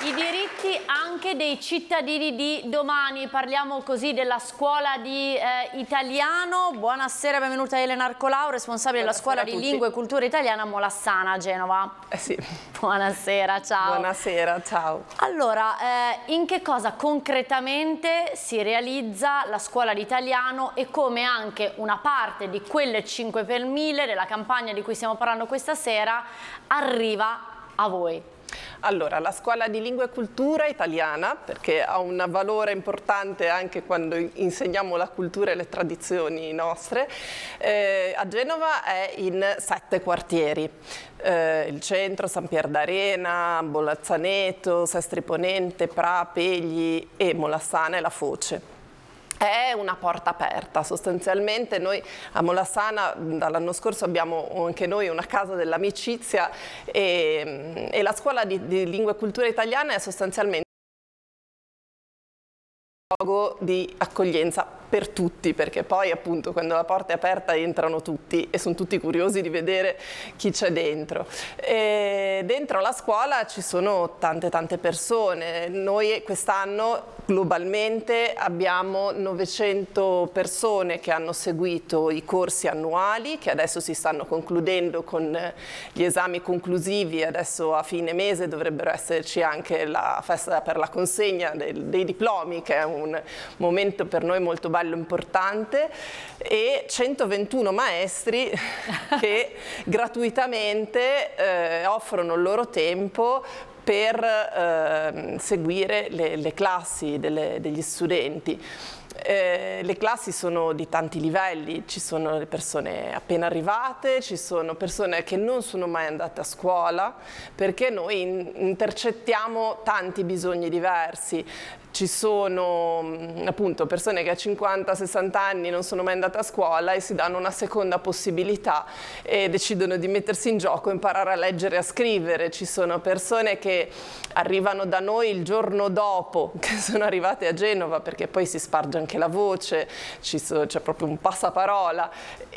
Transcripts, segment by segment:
I diritti anche dei cittadini di domani. Parliamo così della scuola di italiano. Buonasera, benvenuta Elena Arcolau, responsabile della scuola di lingua e cultura italiana a Molassana, a Genova. Sì. Buonasera, ciao. Buonasera, ciao. Allora, in che cosa concretamente si realizza la scuola di italiano e come anche una parte di quelle 5 per 1000 della campagna di cui stiamo parlando questa sera arriva a voi? Allora, la scuola di lingua e cultura italiana, perché ha un valore importante anche quando insegniamo la cultura e le tradizioni nostre, a Genova è in 7 quartieri. Il centro, San Pier d'Arena, Bolazzaneto, Sestri Ponente, Pra, Pegli e Molassana e La Foce. È una porta aperta, sostanzialmente noi a Molassana dall'anno scorso abbiamo anche noi una casa dell'amicizia e la scuola di lingua e cultura italiana è sostanzialmente un luogo di accoglienza per tutti, perché poi appunto quando la porta è aperta entrano tutti e sono tutti curiosi di vedere chi c'è dentro. E dentro la scuola ci sono tante persone. Noi quest'anno globalmente abbiamo 900 persone che hanno seguito i corsi annuali che adesso si stanno concludendo con gli esami conclusivi. Adesso a fine mese dovrebbero esserci anche la festa per la consegna dei diplomi, che è un momento per noi molto bello e importante, e 121 maestri che gratuitamente offrono il loro tempo per seguire le classi degli studenti. Le classi sono di tanti livelli, ci sono le persone appena arrivate, ci sono persone che non sono mai andate a scuola, perché noi intercettiamo tanti bisogni diversi. Ci sono appunto persone che a 50-60 anni non sono mai andate a scuola e si danno una seconda possibilità e decidono di mettersi in gioco, imparare a leggere e a scrivere. Ci sono persone che arrivano da noi il giorno dopo che sono arrivate a Genova, perché poi si sparge anche la voce, c'è proprio un passaparola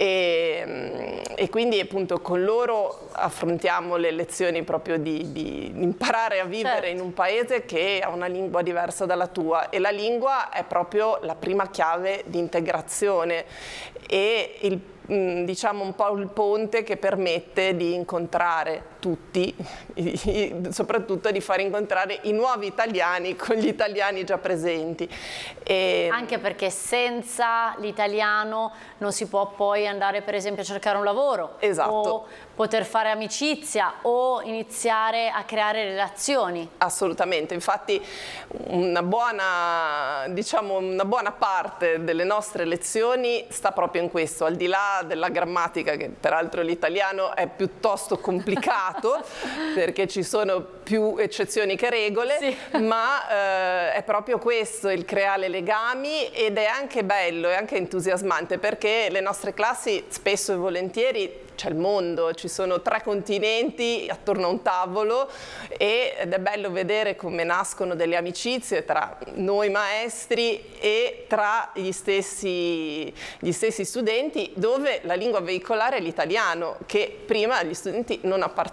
e quindi appunto con loro affrontiamo le lezioni proprio di imparare a vivere in un paese che ha una lingua diversa dalla tua, e la lingua è proprio la prima chiave di integrazione e diciamo un po' il ponte che permette di incontrare tutti, soprattutto di far incontrare i nuovi italiani con gli italiani già presenti. Anche perché senza l'italiano non si può poi andare per esempio a cercare un lavoro, o poter fare amicizia o iniziare a creare relazioni. Assolutamente, infatti una buona parte delle nostre lezioni sta proprio in questo, al di là della grammatica, che peraltro l'italiano è piuttosto complicato perché ci sono più eccezioni che regole, ma è proprio questo, il creare legami, ed è anche bello, è anche entusiasmante, perché le nostre classi spesso e volentieri c'è il mondo, ci sono 3 continenti attorno a un tavolo ed è bello vedere come nascono delle amicizie tra noi maestri e tra gli stessi studenti, dove la lingua veicolare è l'italiano, che prima agli studenti non apparteneva.